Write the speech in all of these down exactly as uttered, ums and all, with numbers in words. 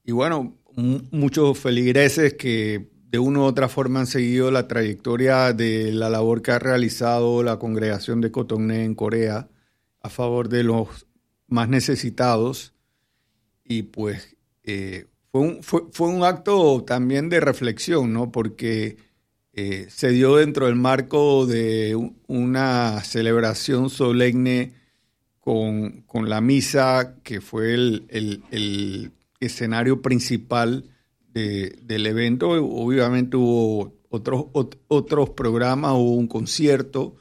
y bueno, m- muchos feligreses que de una u otra forma han seguido la trayectoria de la labor que ha realizado la congregación de Cotonné en Corea a favor de los más necesitados. Y pues eh, fue, un, fue, fue un acto también de reflexión, ¿no? Porque eh, se dio dentro del marco de un, una celebración solemne con, con la misa, que fue el, el, el escenario principal de, del evento. Obviamente hubo otros, ot, otros programas, hubo un concierto,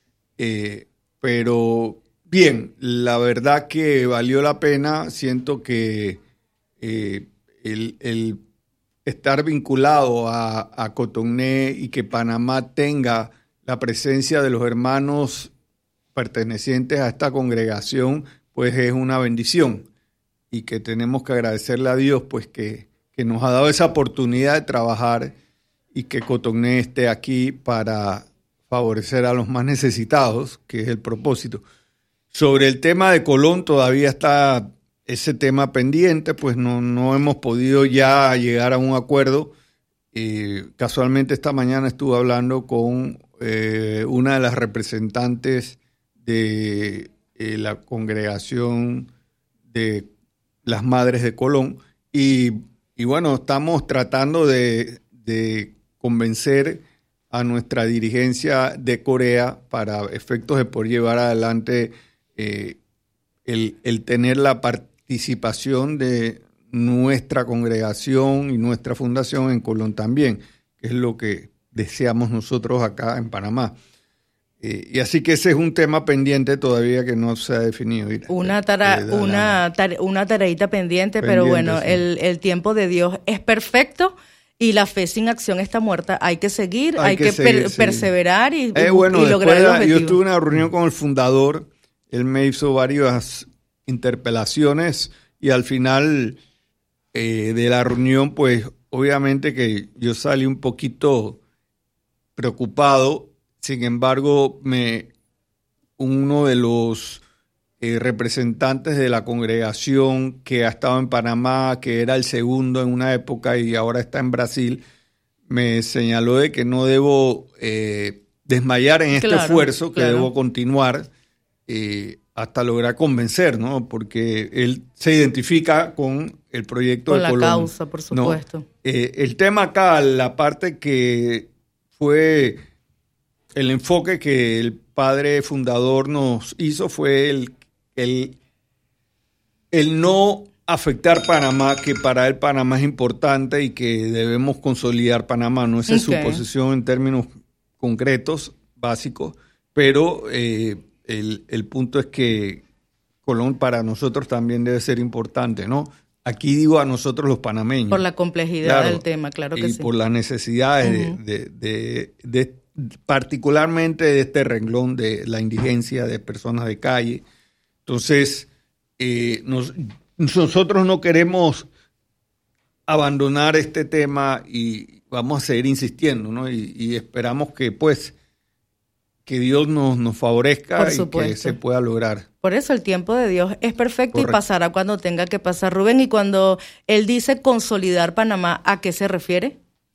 eh, pero bien, la verdad que valió la pena. Siento que eh, el, el estar vinculado a, a Cotonné y que Panamá tenga la presencia de los hermanos pertenecientes a esta congregación, pues es una bendición, y que tenemos que agradecerle a Dios pues que, que nos ha dado esa oportunidad de trabajar y que Cotonné esté aquí para favorecer a los más necesitados, que es el propósito. Sobre el tema de Colón todavía está ese tema pendiente, pues no, no hemos podido ya llegar a un acuerdo. Eh, casualmente esta mañana estuve hablando con eh, una de las representantes de eh, la congregación de las Madres de Colón y, y bueno, estamos tratando de, de convencer a nuestra dirigencia de Corea para efectos de poder llevar adelante eh, el, el tener la participación de nuestra congregación y nuestra fundación en Colón también, que es lo que deseamos nosotros acá en Panamá. Eh, y así que ese es un tema pendiente todavía que no se ha definido. Una, tara, eh, una, tare, una tareita pendiente, pendiente pero bueno, sí. el, el tiempo de Dios es perfecto y la fe sin acción está muerta. Hay que seguir, hay, hay que, que seguir, per, sí. perseverar y, eh, bueno, y lograr el objetivo. Yo estuve en una reunión con el fundador, él me hizo varias interpelaciones y al final eh, de la reunión, pues obviamente que yo salí un poquito preocupado. Sin embargo, me, uno de los eh, representantes de la congregación que ha estado en Panamá, que era el segundo en una época y ahora está en Brasil, me señaló de que no debo eh, desmayar en este claro, esfuerzo, que claro. debo continuar eh, hasta lograr convencer, ¿no? Porque él se identifica con el proyecto con de la Colón. Causa, por supuesto. ¿No? Eh, el tema acá, la parte que fue el enfoque que el padre fundador nos hizo fue el, el, el no afectar Panamá, que para él Panamá es importante y que debemos consolidar Panamá. No esa es okay. su posición en términos concretos, básicos, pero eh, el, el punto es que Colón para nosotros también debe ser importante, ¿no? Aquí digo a nosotros los panameños. Por la complejidad claro, del tema, claro que y sí. Y por las necesidades uh-huh. de, de, de, de particularmente de este renglón de la indigencia de personas de calle. Entonces, eh, nos, nosotros no queremos abandonar este tema y vamos a seguir insistiendo, ¿no? Y, y esperamos que, pues, que Dios nos, nos favorezca y que se pueda lograr. Por eso el tiempo de Dios es perfecto. Correcto. Y pasará cuando tenga que pasar. Rubén, y cuando él dice consolidar Panamá, ¿a qué se refiere?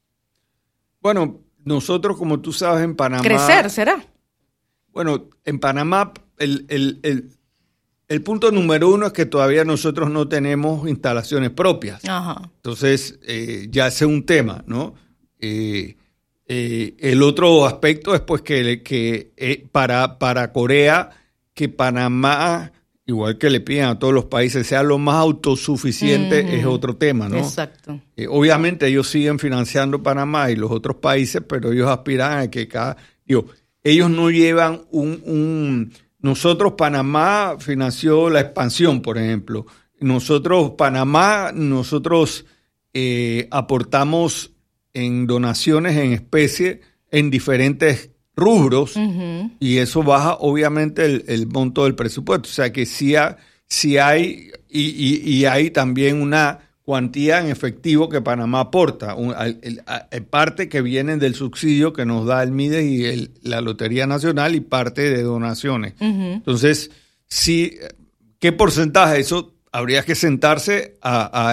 Bueno, nosotros, como tú sabes, en Panamá... ¿Crecer, será? Bueno, en Panamá el, el, el, el punto número uno es que todavía nosotros no tenemos instalaciones propias. Ajá. Entonces, eh, ya ese es un tema, ¿no? Eh, eh, el otro aspecto es pues que, que eh, para, para Corea, que Panamá, igual que le piden a todos los países, sea lo más autosuficiente, uh-huh. es otro tema, ¿no? Exacto. Eh, obviamente ellos siguen financiando Panamá y los otros países, pero ellos aspiran a que cada... Digo, ellos no llevan un, un... Nosotros, Panamá financió la expansión, por ejemplo. Nosotros, Panamá, nosotros eh, aportamos en donaciones en especie en diferentes rubros uh-huh. y eso baja obviamente el, el monto del presupuesto. O sea que sí, ha, sí hay, y, y, y hay también una cuantía en efectivo que Panamá aporta, un, el, el, el, parte que viene del subsidio que nos da el MIDES y el, la Lotería Nacional y parte de donaciones. Uh-huh. Entonces, sí, ¿qué porcentaje? Eso habría que sentarse a, a